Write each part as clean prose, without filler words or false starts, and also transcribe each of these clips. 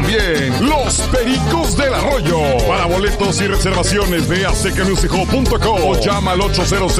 también los Pericos del Arroyo. Para boletos y reservaciones ve a aztecamusichall.com o llama al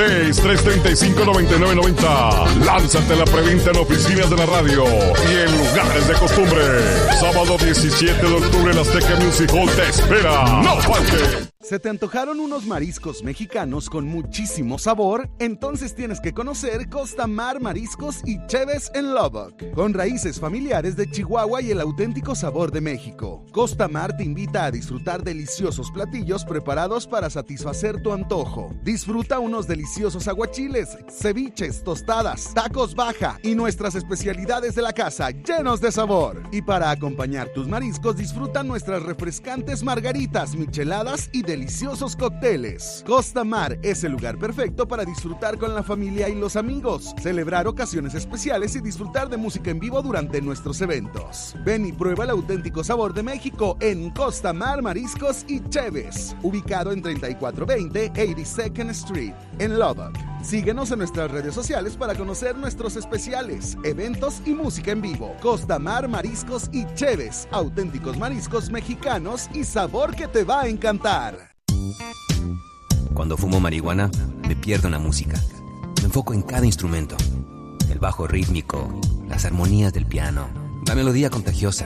806-335-9990. Lánzate a la preventa en oficinas de la radio y en lugares de costumbre. Sábado 17 de octubre, el Azteca Music Hall te espera. ¡No faltes! ¿Se te antojaron unos mariscos mexicanos con muchísimo sabor? Entonces tienes que conocer Costa Mar Mariscos y Cheves en Lubbock, con raíces familiares de Chihuahua y el auténtico sabor de México. Costa Mar te invita a disfrutar deliciosos platillos preparados para satisfacer tu antojo. Disfruta unos deliciosos aguachiles, ceviches, tostadas, tacos baja y nuestras especialidades de la casa llenos de sabor. Y para acompañar tus mariscos, disfruta nuestras refrescantes margaritas, micheladas y deliciosos cócteles. Costa Mar es el lugar perfecto para disfrutar con la familia y los amigos, celebrar ocasiones especiales y disfrutar de música en vivo durante nuestros eventos. Ven y prueba el auténtico sabor de México en Costa Mar Mariscos y Cheves, ubicado en 3420 82nd Street, en Lubbock. Síguenos en nuestras redes sociales para conocer nuestros especiales, eventos y música en vivo. Costa Mar Mariscos y Cheves, auténticos mariscos mexicanos y sabor que te va a encantar. Cuando fumo marihuana, me pierdo en la música. Me enfoco en cada instrumento. El bajo rítmico, las armonías del piano, la melodía contagiosa.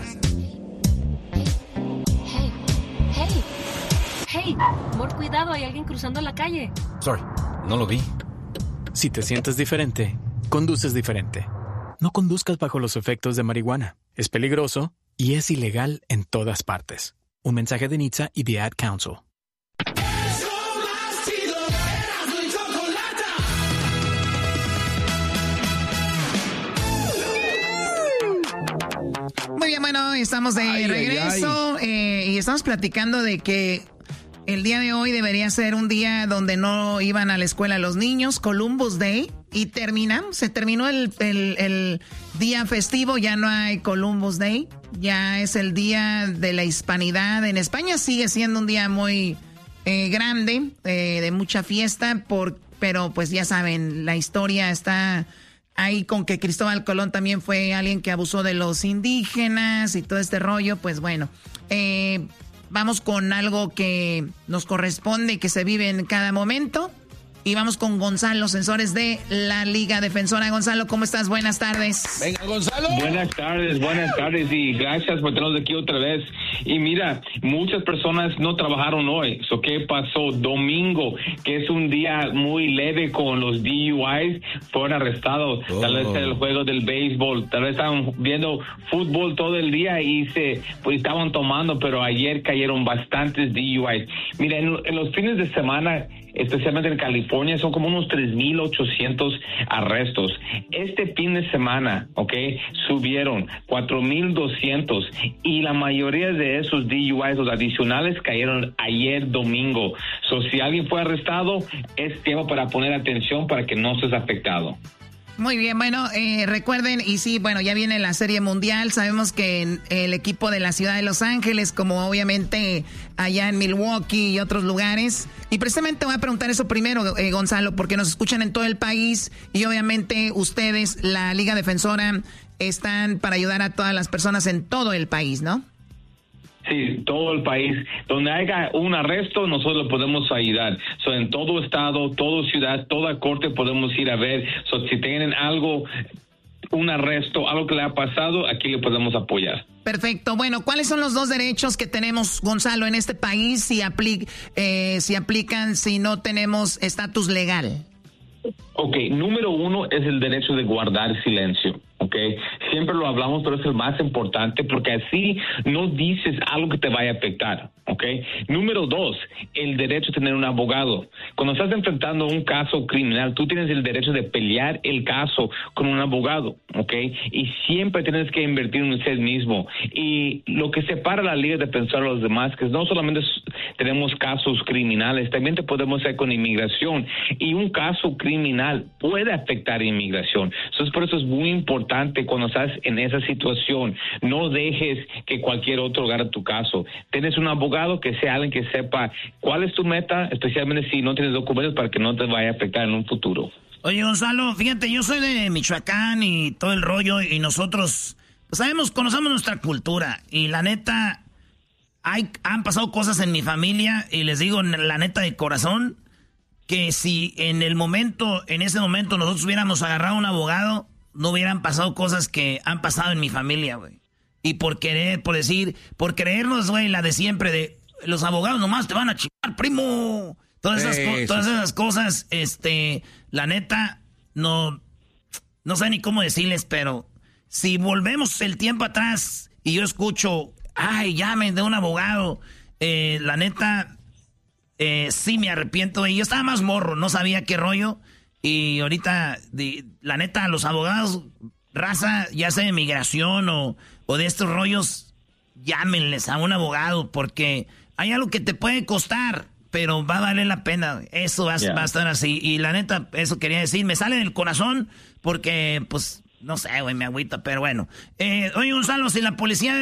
Hey, amor, cuidado, hay alguien cruzando la calle. Sorry, no lo vi. Si te sientes diferente, conduces diferente. No conduzcas bajo los efectos de marihuana. Es peligroso y es ilegal en todas partes. Un mensaje de NHTSA y The Ad Council. Muy bien, bueno, estamos de regreso y estamos platicando de que el día de hoy debería ser un día donde no iban a la escuela los niños, Columbus Day, y se terminó el día festivo, ya no hay Columbus Day, ya es el día de la hispanidad. En España sigue siendo un día muy grande, de mucha fiesta, pero pues ya saben, la historia está ahí con que Cristóbal Colón también fue alguien que abusó de los indígenas y todo este rollo. Pues bueno, vamos con algo que nos corresponde, que se vive en cada momento. Y vamos con Gonzalo, sensores de la Liga Defensora. Gonzalo, ¿cómo estás? Buenas tardes. Venga, Gonzalo. Buenas tardes y gracias por tenernos aquí otra vez. Y mira, muchas personas no trabajaron hoy. ¿Qué pasó? Domingo, que es un día muy leve con los DUIs, fueron arrestados. Tal vez en el juego del béisbol, tal vez estaban viendo fútbol todo el día y pues estaban tomando, pero ayer cayeron bastantes DUIs. Mira, en los fines de semana, especialmente en California, son como unos 3,800 arrestos. Este fin de semana, subieron 4,200 y la mayoría de esos DUIs, los adicionales, cayeron ayer domingo. Si alguien fue arrestado, es tiempo para poner atención para que no seas afectado. Muy bien, bueno, recuerden, y sí, bueno, ya viene la Serie Mundial, sabemos que el equipo de la ciudad de Los Ángeles, como obviamente allá en Milwaukee y otros lugares, y precisamente voy a preguntar eso primero, Gonzalo, porque nos escuchan en todo el país, y obviamente ustedes, la Liga Defensora, están para ayudar a todas las personas en todo el país, ¿no? Sí, todo el país. Donde haya un arresto, nosotros lo podemos ayudar. En todo estado, toda ciudad, toda corte podemos ir a ver. Si tienen algo, un arresto, algo que le ha pasado, aquí le podemos apoyar. Perfecto. Bueno, ¿cuáles son los dos derechos que tenemos, Gonzalo, en este país si aplican, si no tenemos estatus legal? Número uno es el derecho de guardar silencio. Siempre lo hablamos, pero es el más importante porque así no dices algo que te vaya a afectar. Número dos, el derecho a tener un abogado. Cuando estás enfrentando un caso criminal, tú tienes el derecho de pelear el caso con un abogado. Y siempre tienes que invertir en usted mismo. Y lo que separa a la Liga Defensora de los demás, que no solamente tenemos casos criminales, también te podemos hacer con inmigración. Y un caso criminal puede afectar a inmigración. Entonces, por eso es muy importante cuando estás en esa situación, no dejes que cualquier otro agarre tu caso. Tienes un abogado que sea alguien que sepa cuál es tu meta, especialmente si no tienes documentos, para que no te vaya a afectar en un futuro. Oye, Gonzalo, fíjate, yo soy de Michoacán y todo el rollo, y nosotros conocemos nuestra cultura y la neta, han pasado cosas en mi familia y les digo la neta de corazón que si en ese momento nosotros hubiéramos agarrado a un abogado, no hubieran pasado cosas que han pasado en mi familia, güey. Y por creernos, güey, la de siempre de los abogados nomás te van a chingar, primo. Todas esas cosas, la neta, no sé ni cómo decirles, pero si volvemos el tiempo atrás y yo escucho, llamen de un abogado, la neta, sí me arrepiento. Y yo estaba más morro, no sabía qué rollo. Y ahorita, la neta, los abogados, raza, ya sea de migración o de estos rollos, llámenles a un abogado porque hay algo que te puede costar, pero va a valer la pena. Eso va a estar así. Y la neta, eso quería decir. Me sale del corazón porque, pues, no sé, güey, me agüita, pero bueno. Oye, Gonzalo, si la policía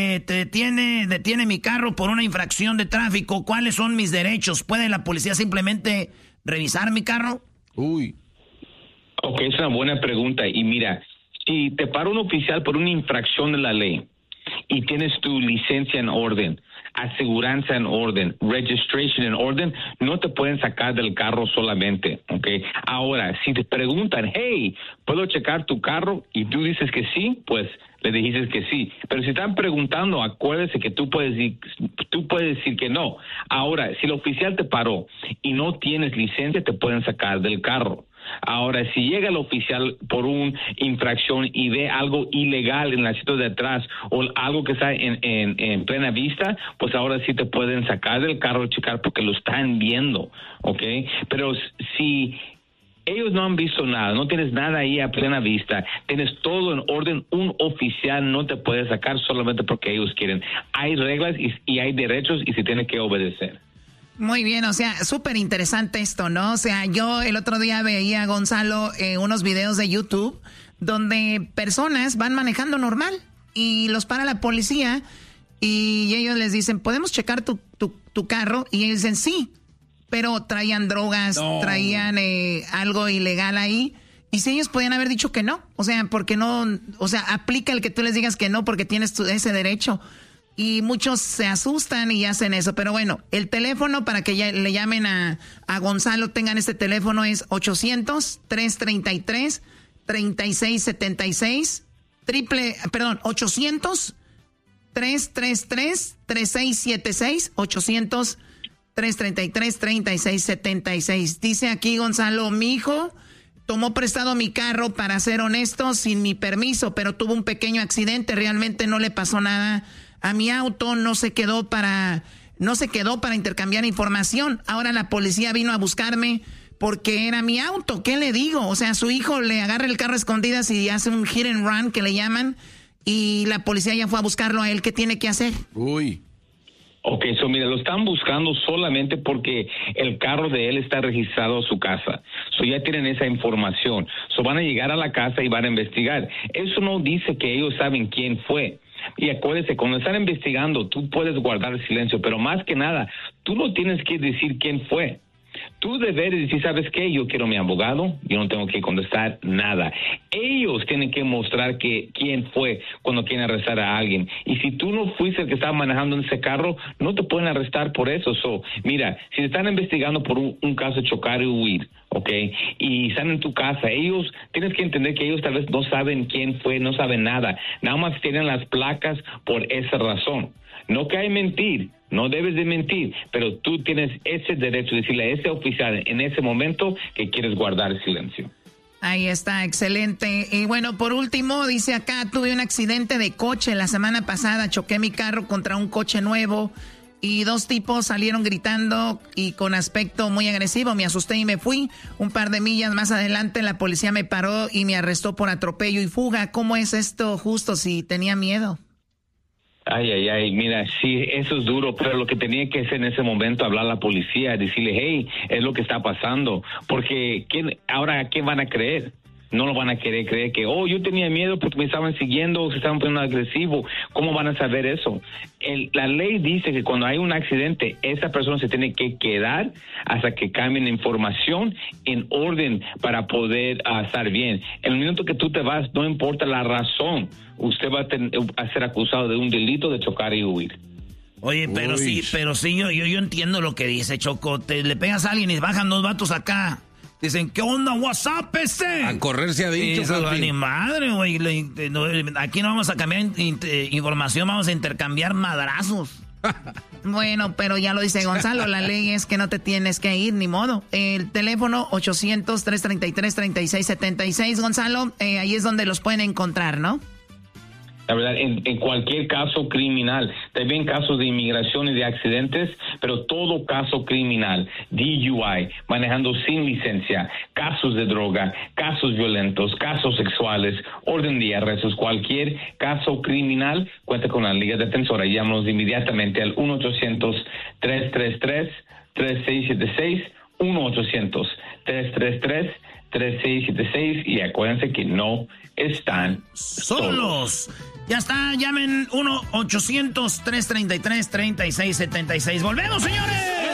detiene mi carro por una infracción de tráfico, ¿cuáles son mis derechos? ¿Puede la policía simplemente revisar mi carro? Uy. Ok, es una buena pregunta. Y mira, si te para un oficial por una infracción de la ley y tienes tu licencia en orden, aseguranza en orden, registration en orden, no te pueden sacar del carro solamente, ¿ok? Ahora, si te preguntan, hey, ¿puedo checar tu carro? Y tú dices que sí, pues le dijiste que sí. Pero si están preguntando, acuérdese que tú puedes decir que no. Ahora, si el oficial te paró y no tienes licencia, te pueden sacar del carro. Ahora, si llega el oficial por una infracción y ve algo ilegal en la asiento de atrás o algo que está en plena vista, pues ahora sí te pueden sacar del carro, checar porque lo están viendo, ¿ok? Pero si ellos no han visto nada, no tienes nada ahí a plena vista, tienes todo en orden, un oficial no te puede sacar solamente porque ellos quieren. Hay reglas y hay derechos y se tiene que obedecer. Muy bien, o sea, súper interesante esto, ¿no? O sea, yo el otro día veía, Gonzalo, unos videos de YouTube donde personas van manejando normal y los para la policía y ellos les dicen, ¿podemos checar tu carro? Y ellos dicen, sí, pero traían drogas, traían algo ilegal ahí. Y si ellos podían haber dicho que no, o sea, porque no, o sea, aplica el que tú les digas que no porque tienes ese derecho. Y muchos se asustan y hacen eso. Pero bueno, el teléfono para que le llamen a Gonzalo, tengan este teléfono, es 800-333-3676. 800-333-3676. 800-333-3676. Dice aquí Gonzalo, mi hijo tomó prestado mi carro, para ser honesto, sin mi permiso, pero tuvo un pequeño accidente. Realmente no le pasó nada a mi auto, no se quedó para intercambiar información. Ahora la policía vino a buscarme porque era mi auto. ¿Qué le digo? O sea, su hijo le agarra el carro a escondidas y hace un hit and run que le llaman y la policía ya fue a buscarlo a él. ¿Qué tiene que hacer? Uy. Ok, mira, lo están buscando solamente porque el carro de él está registrado a su casa. Ya tienen esa información. Van a llegar a la casa y van a investigar. Eso no dice que ellos saben quién fue. Y acuérdese, cuando están investigando, tú puedes guardar silencio, pero más que nada, tú no tienes que decir quién fue. Tú debes decir, ¿sabes qué? Yo quiero mi abogado, yo no tengo que contestar nada. Ellos tienen que mostrar quién fue cuando quieren arrestar a alguien. Y si tú no fuiste el que estaba manejando en ese carro, no te pueden arrestar por eso. Mira, si te están investigando por un caso de chocar y huir, ¿ok? Y están en tu casa, ellos, tienes que entender que ellos tal vez no saben quién fue, no saben nada. Nada más tienen las placas por esa razón. No que hay mentir, no debes de mentir, pero tú tienes ese derecho de decirle a ese oficial en ese momento que quieres guardar silencio. Ahí está, excelente. Y bueno, por último, dice acá, tuve un accidente de coche la semana pasada, choqué mi carro contra un coche nuevo y dos tipos salieron gritando y con aspecto muy agresivo. Me asusté y me fui. Un par de millas más adelante la policía me paró y me arrestó por atropello y fuga. ¿Cómo es esto justo si tenía miedo? Ay, mira, sí, eso es duro, pero lo que tenía que hacer en ese momento, hablar a la policía, decirle, hey, es lo que está pasando, porque ¿a quién van a creer? no lo van a querer creer que, yo tenía miedo porque me estaban siguiendo o se estaban poniendo agresivo. ¿Cómo van a saber eso? La ley dice que cuando hay un accidente, esa persona se tiene que quedar hasta que cambien la información en orden para poder estar bien. En el minuto que tú te vas, no importa la razón, usted va a ser acusado de un delito de chocar y huir. Oye, pero sí, yo entiendo lo que dice, Choco. Le pegas a alguien y bajan dos vatos acá. Dicen, ¿qué onda, WhatsApp ese? A correr se ha dicho. Eso, ni madre, güey. Aquí no vamos a cambiar información, vamos a intercambiar madrazos. Bueno, pero ya lo dice Gonzalo, la ley es que no te tienes que ir, ni modo. El teléfono 800-333-3676. Gonzalo, ahí es donde los pueden encontrar, ¿no? La verdad, en cualquier caso criminal, también casos de inmigración y de accidentes, pero todo caso criminal, DUI, manejando sin licencia, casos de droga, casos violentos, casos sexuales, orden de arrestos, cualquier caso criminal, cuenta con la Liga Defensora. Llámanos inmediatamente al 1-800-333-3676, 1-800-333-3676, y acuérdense que no están solos. Ya está, llamen 1-800-333-3676. ¡Volvemos, señores!